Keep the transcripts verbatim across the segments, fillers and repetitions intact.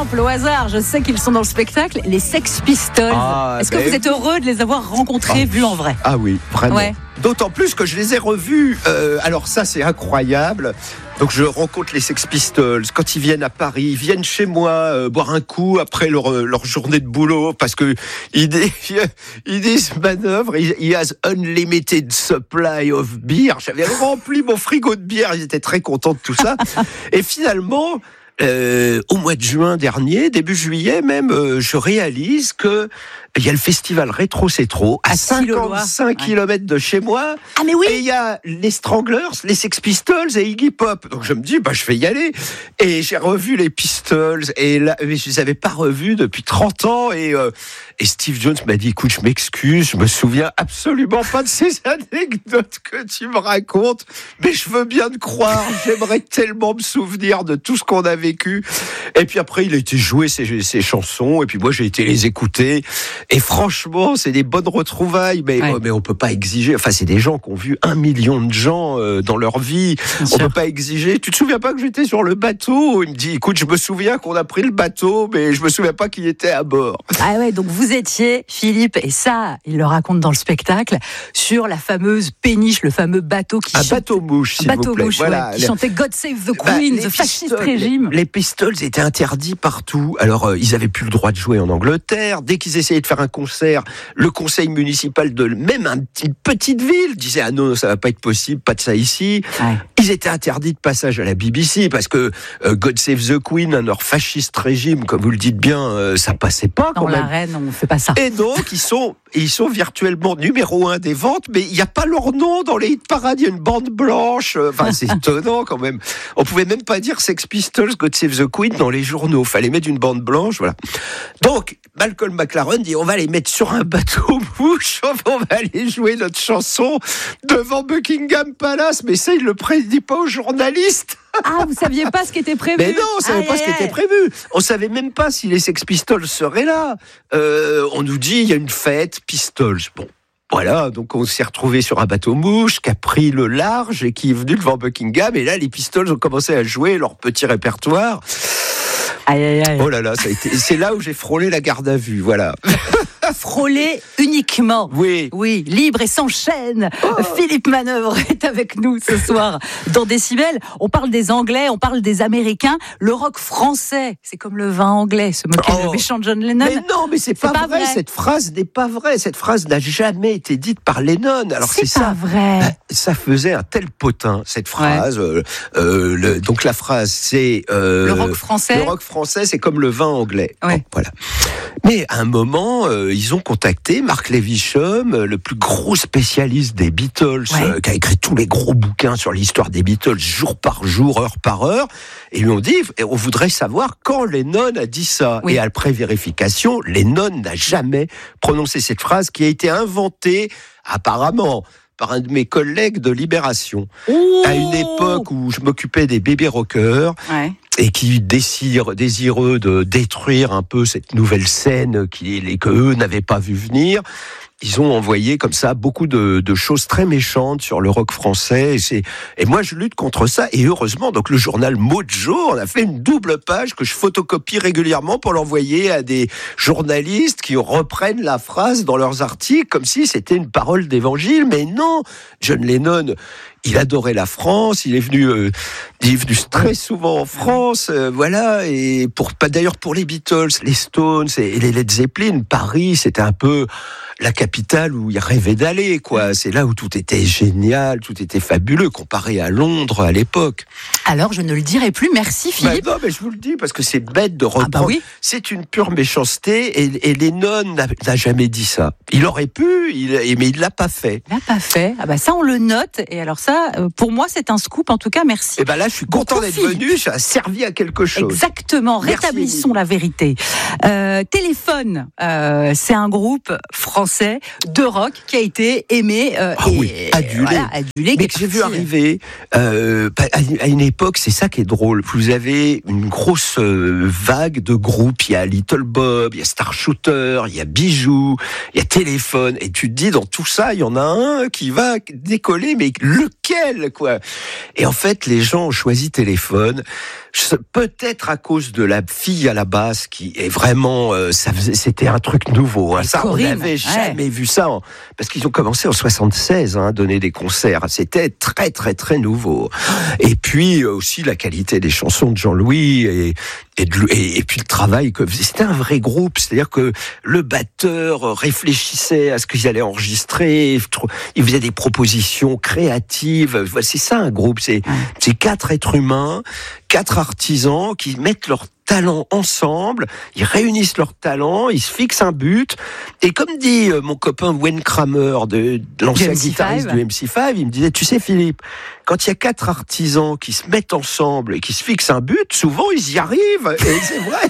exemple, au hasard, je sais qu'ils sont dans le spectacle, les Sex Pistols. Ah, Est-ce ben que vous êtes heureux de les avoir rencontrés, ah, vus en vrai ? Ah oui, vraiment. Ouais. D'autant plus que je les ai revus. Euh, alors ça, c'est incroyable. Donc je rencontre les Sex Pistols quand ils viennent à Paris, ils viennent chez moi euh, boire un coup après leur, leur journée de boulot parce que ils, ils disent manœuvre, he has unlimited supply of beer. J'avais rempli mon frigo de bière, ils étaient très contents de tout ça. Et finalement, euh, au mois de juin dernier, début juillet même, euh, je réalise que il y a le festival Rétro C'est Trop à, à cinquante-cinq kilomètres de chez moi. Ah mais oui. Et il y a les Stranglers, les Sex Pistols et Iggy Pop. Donc je me dis, bah je vais y aller. Et j'ai revu les Pistols et là, mais je les avais pas revus depuis trente ans. Et, euh, et Steve Jones m'a dit, écoute, je m'excuse, je me souviens absolument pas de ces anecdotes que tu me racontes, mais je veux bien te croire. J'aimerais tellement me souvenir de tout ce qu'on a vécu. Et puis après, il a été joué ses, ses chansons. Et puis moi, j'ai été les écouter. Et franchement, c'est des bonnes retrouvailles, mais, ouais. euh, mais on peut pas exiger. Enfin, c'est des gens qui ont vu un million de gens euh, dans leur vie. Bien on sûr. peut pas exiger. Tu te souviens pas que j'étais sur le bateau ? Il me dit, écoute, je me souviens qu'on a pris le bateau, mais je me souviens pas qu'il était à bord. Ah ouais, donc vous étiez, Philippe, et ça, il le raconte dans le spectacle, sur la fameuse péniche, le fameux bateau qui un chante... bateau mouche, s'il bateau vous plaît. Mouche, voilà. ouais, qui chantait God Save the Queen, bah, the fascist régime. Les, les Pistols étaient interdits partout. Alors, euh, ils avaient plus le droit de jouer en Angleterre. Dès qu'ils essayaient de faire un concert, le conseil municipal de même une petite ville disait ah non, ça va pas être possible, pas de ça ici. Ouais. Ils étaient interdits de passage à la B B C parce que euh, God Save the Queen, un leur fasciste régime, comme vous le dites bien, euh, ça passait pas quand Dans même. la reine, on fait pas ça. Et donc ils sont ils sont virtuellement numéro un des ventes, mais il y a pas leur nom dans les hit parades. Il y a une bande blanche. Enfin, c'est étonnant quand même. On pouvait même pas dire Sex Pistols, God Save the Queen dans les journaux. Fallait mettre une bande blanche, voilà. Donc Malcolm McLaren dit on va les mettre sur un bateau mouche, on va aller jouer notre chanson devant Buckingham Palace, mais ça il le prédit pas aux journalistes. Ah, vous saviez pas ce qui était prévu ? Mais non, on savait aïe, pas aïe, ce qui aïe. était prévu. On savait même pas si les Sex Pistols seraient là. Euh, on nous dit il y a une fête Pistols. Bon. Voilà, donc on s'est retrouvé sur un bateau mouche qui a pris le large et qui est venu devant Buckingham. Et là, les Pistols ont commencé à jouer leur petit répertoire. Aïe, aïe, aïe. Oh là là, ça a été... c'est là où j'ai frôlé la garde à vue, voilà. Frôler uniquement. Oui. Oui, libre et sans chaîne. Oh. Philippe Manœuvre est avec nous ce soir dans Décibel. On parle des Anglais, on parle des Américains. Le rock français, c'est comme le vin anglais, se moquer oh. de méchant John Lennon. Mais non, mais c'est, c'est pas, pas vrai. vrai. Cette phrase n'est pas vraie. Cette phrase n'a jamais été dite par Lennon. Alors c'est, c'est pas ça. vrai. Ça faisait un tel potin, cette phrase. Ouais. Euh, euh, le, donc la phrase, c'est... Euh, le rock français. Le rock français, c'est comme le vin anglais. Ouais. Bon, voilà. Mais à un moment, euh, ils ont contacté Mark Levisham, le plus gros spécialiste des Beatles, ouais. euh, qui a écrit tous les gros bouquins sur l'histoire des Beatles, jour par jour, heure par heure. Et ils lui ont dit, on voudrait savoir quand Lennon a dit ça. Oui. Et après vérification, Lennon n'a jamais prononcé cette phrase qui a été inventée, apparemment, par un de mes collègues de Libération, Ouh. à une époque où je m'occupais des bébés rockers, ouais. et qui désirent, désireux de détruire un peu cette nouvelle scène qui, que eux n'avaient pas vu venir. Ils ont envoyé comme ça beaucoup de, de choses très méchantes sur le rock français. Et, c'est, et moi, je lutte contre ça. Et heureusement, donc le journal Mojo, on a fait une double page que je photocopie régulièrement pour l'envoyer à des journalistes qui reprennent la phrase dans leurs articles comme si c'était une parole d'évangile. Mais non, John Lennon, il adorait la France. Il est venu, euh, il est venu très souvent en France, euh, voilà. Et pour pas d'ailleurs pour les Beatles, les Stones et les Led Zeppelin, Paris, c'était un peu la capitale où il rêvait d'aller, quoi. C'est là où tout était génial, tout était fabuleux, comparé à Londres à l'époque. Alors, je ne le dirai plus. Merci, Philippe. Bah non, mais je vous le dis, parce que c'est bête de reprendre. Ah bah oui. C'est une pure méchanceté, et, et Lennon n'a, n'a jamais dit ça. Il aurait pu, il, mais il l'a pas fait. Il l'a pas fait. Ah bah ça, on le note. Et alors ça, pour moi, c'est un scoop. En tout cas, merci. Et bah là, je suis content d'être venu. Ça a servi à quelque chose. Exactement. Merci. Rétablissons la vérité. Euh, Téléphone, euh, c'est un groupe français de rock qui a été aimé euh, ah et oui, adulé. Voilà, adulé mais que j'ai vu arriver euh, à une époque, c'est ça qui est drôle. Vous avez une grosse vague de groupes. Il y a Little Bob, il y a Star Shooter, il y a Bijou, il y a Téléphone. Et tu te dis, dans tout ça, il y en a un qui va décoller, mais lequel nickel, quoi. Et en fait, les gens ont choisi Téléphone. Peut-être à cause de la fille à la basse qui est vraiment, euh, ça faisait, c'était un truc nouveau. Hein. Ça, Corinne, on n'avait jamais ouais. vu ça, en, parce qu'ils ont commencé en soixante-seize hein, à donner des concerts. C'était très très très nouveau. Et puis aussi la qualité des chansons de Jean-Louis et et, de, et, et puis le travail que c'était un vrai groupe. C'est-à-dire que le batteur réfléchissait à ce qu'ils allaient enregistrer, il faisait des propositions créatives. C'est ça un groupe. C'est c'est quatre êtres humains. Quatre artisans qui mettent leurs talents ensemble, ils réunissent leurs talents, ils se fixent un but, et comme dit mon copain Wayne Kramer, de, de l'ancien guitariste du M C cinq, il me disait, tu sais Philippe, quand il y a quatre artisans qui se mettent ensemble et qui se fixent un but, souvent ils y arrivent, et c'est vrai.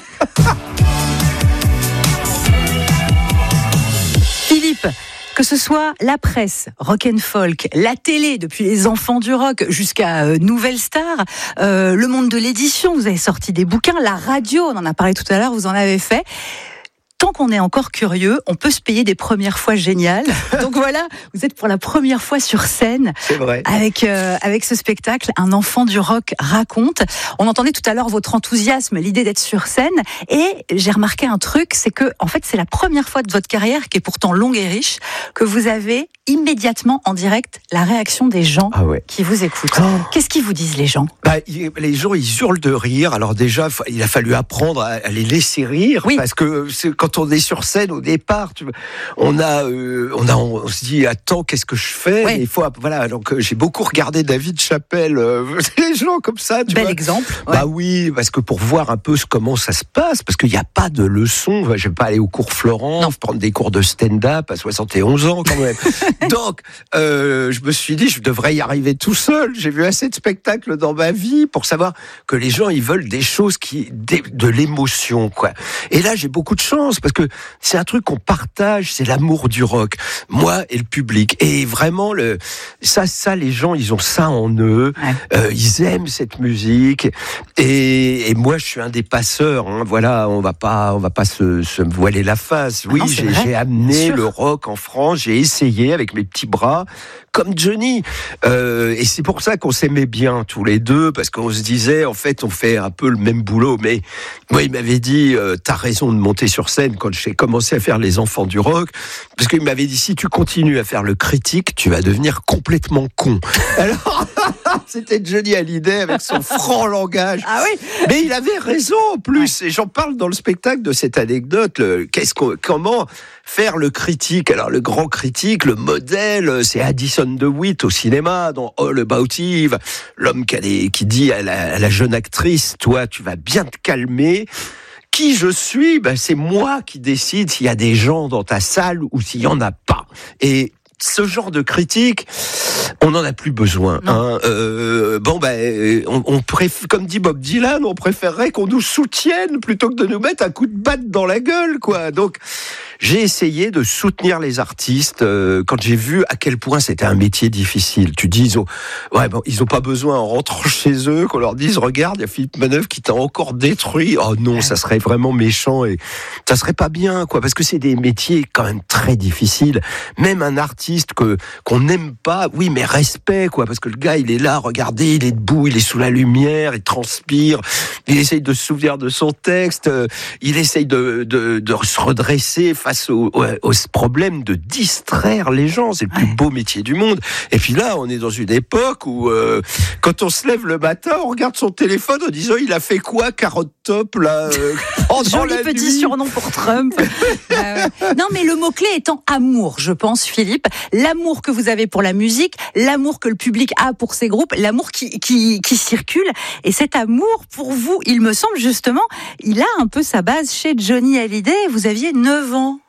Philippe, que ce soit la presse, rock and folk, la télé, depuis les enfants du rock jusqu'à euh, Nouvelle Star, euh, le monde de l'édition, vous avez sorti des bouquins, la radio, on en a parlé tout à l'heure, vous en avez fait. Tant qu'on est encore curieux, on peut se payer des premières fois géniales. Donc voilà, vous êtes pour la première fois sur scène. C'est vrai. Avec, euh, avec ce spectacle, Un enfant du rock raconte. On entendait tout à l'heure votre enthousiasme, l'idée d'être sur scène. Et j'ai remarqué un truc, c'est que, en fait, c'est la première fois de votre carrière, qui est pourtant longue et riche, que vous avez immédiatement en direct la réaction des gens ah ouais. qui vous écoutent. Oh. Qu'est-ce qu'ils vous disent, les gens? Bah, les gens, ils hurlent de rire. Alors déjà, il a fallu apprendre à les laisser rire. Oui. Parce que c'est, quand on est sur scène au départ, tu, on a, euh, on a, on se dit, attends, qu'est-ce que je fais? Oui. Il faut, voilà. Donc euh, j'ai beaucoup regardé David Chappelle, euh, les gens comme ça. Tu Bel vois. exemple. Ouais. Bah oui, parce que pour voir un peu comment ça se passe, parce qu'il n'y a pas de leçon. Je vais pas aller au cours Florent, non. prendre des cours de stand-up à soixante et onze ans quand même. Donc, euh, je me suis dit, je devrais y arriver tout seul. J'ai vu assez de spectacles dans ma vie pour savoir que les gens, ils veulent des choses qui, des, de l'émotion, quoi. Et là, j'ai beaucoup de chance parce que c'est un truc qu'on partage, c'est l'amour du rock. Moi et le public. Et vraiment, le, ça, ça, les gens, ils ont ça en eux. Ouais. Euh, ils aiment cette musique. Et, et moi, je suis un des passeurs. Hein. Voilà, on va pas, on va pas se, se voiler la face. Oui, ah non, j'ai, j'ai amené le rock en France. J'ai essayé avec mes petits bras, comme Johnny. Euh, et c'est pour ça qu'on s'aimait bien tous les deux, parce qu'on se disait, en fait, on fait un peu le même boulot. Mais moi, il m'avait dit, euh, t'as raison de monter sur scène quand j'ai commencé à faire les enfants du rock, parce qu'il m'avait dit, si tu continues à faire le critique, tu vas devenir complètement con. Alors, c'était Johnny Hallyday avec son franc langage. Ah oui. Mais il avait raison en plus. Ouais. Et j'en parle dans le spectacle de cette anecdote. Le, qu'est-ce qu'on, comment faire le critique? Alors, le grand critique, le modèle, c'est Addison DeWitt au cinéma, dans All About Eve. L'homme qui, a des, qui dit à la, à la jeune actrice, toi, tu vas bien te calmer. Qui je suis? Ben, c'est moi qui décide s'il y a des gens dans ta salle ou s'il y en a pas. Et ce genre de critique, on n'en a plus besoin. Hein. Euh, bon, ben, on, on préf... comme dit Bob Dylan, on préférerait qu'on nous soutienne plutôt que de nous mettre un coup de batte dans la gueule, quoi. Donc, j'ai essayé de soutenir les artistes euh, quand j'ai vu à quel point c'était un métier difficile. Tu dis, ils ont, ouais, bon, ils ont pas besoin en rentrant chez eux qu'on leur dise, regarde, il y a Philippe Manœuvre qui t'a encore détruit. Oh non, ça serait vraiment méchant et ça serait pas bien, quoi, parce que c'est des métiers quand même très difficiles. Même un artiste que qu'on n'aime pas, oui, mais respect, quoi, parce que le gars, il est là, regardez, il est debout, il est sous la lumière, il transpire, il essaye de se souvenir de son texte, il essaye de de, de se redresser face au, au, au problème de distraire les gens. C'est le plus beau métier du monde. Et puis là, on est dans une époque où, euh, quand on se lève le matin, on regarde son téléphone en disant, il a fait quoi, carotte top, là, euh, Joli petit nuit. Surnom pour Trump. euh, non, mais le mot-clé étant amour, je pense, Philippe. L'amour que vous avez pour la musique, l'amour que le public a pour ses groupes, l'amour qui, qui, qui circule. Et cet amour, pour vous, il me semble justement, il a un peu sa base chez Johnny Hallyday. Vous aviez neuf ans.